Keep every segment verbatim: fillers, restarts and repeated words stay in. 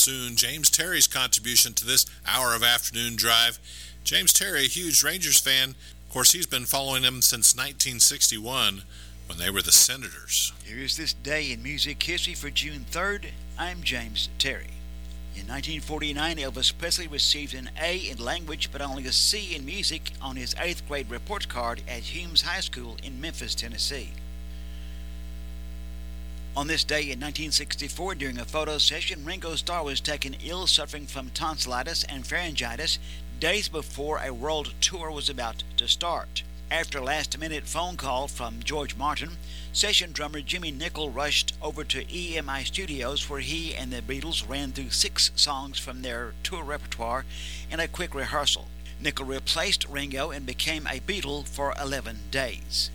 soon James Terry's contribution to this hour of Afternoon Drive. James Terry, a huge Rangers fan. Of course, he's been following them since nineteen sixty-one when they were the Senators. Here is this day in music history for June third. I'm James Terry. In nineteen forty-nine, Elvis Presley received an A in language but only a C in music on his eighth grade report card at Humes High School in Memphis, Tennessee. On this day in nineteen sixty-four, during a photo session, Ringo Starr was taken ill, suffering from tonsillitis and pharyngitis, days before a world tour was about to start. After a last-minute phone call from George Martin, session drummer Jimmy Nicol rushed over to E M I Studios, where he and the Beatles ran through six songs from their tour repertoire in a quick rehearsal. Nicol replaced Ringo and became a Beatle for eleven days.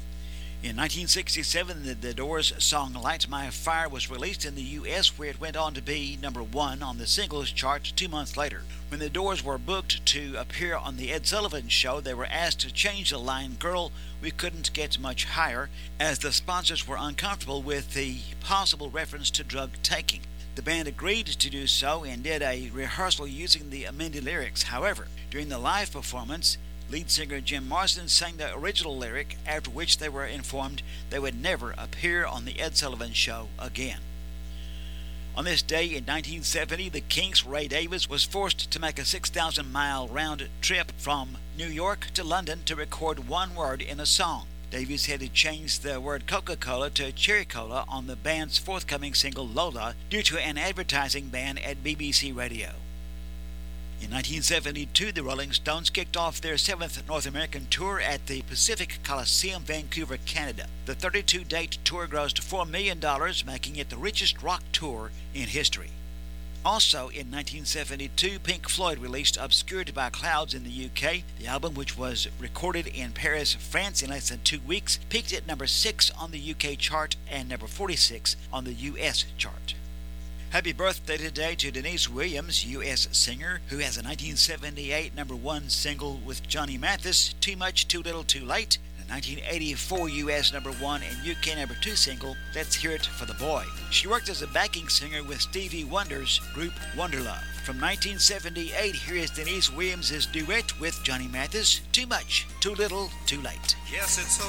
In nineteen sixty-seven, the, the Doors' song Light My Fire was released in the U S, where it went on to be number one on the singles chart two months later. When the Doors were booked to appear on The Ed Sullivan Show, they were asked to change the line, "Girl, we couldn't get much higher," as the sponsors were uncomfortable with the possible reference to drug taking. The band agreed to do so and did a rehearsal using the amended lyrics. However, during the live performance, lead singer Jim Morrison sang the original lyric, after which they were informed they would never appear on The Ed Sullivan Show again. On this day in nineteen seventy, the Kinks' Ray Davies was forced to make a six thousand mile round trip from New York to London to record one word in a song. Davies had to change the word Coca-Cola to Cherry Cola on the band's forthcoming single Lola due to an advertising ban at B B C Radio. In nineteen seventy-two, the Rolling Stones kicked off their seventh North American tour at the Pacific Coliseum, Vancouver, Canada. The thirty-two date tour grossed four million dollars, making it the richest rock tour in history. Also in nineteen seventy-two, Pink Floyd released Obscured by Clouds in the U K. The album, which was recorded in Paris, France in less than two weeks, peaked at number six on the U K chart and number forty-six on the U S chart. Happy birthday today to Denise Williams, U S singer, who has a nineteen seventy-eight number one single with Johnny Mathis, Too Much, Too Little, Too Late, and a nineteen eighty-four U S number one and U K number two single, Let's Hear It for the Boy. She worked as a backing singer with Stevie Wonder's group Wonderlove. From nineteen seventy-eight, here is Denise Williams' duet with Johnny Mathis, Too Much, Too Little, Too Late. Yes, it's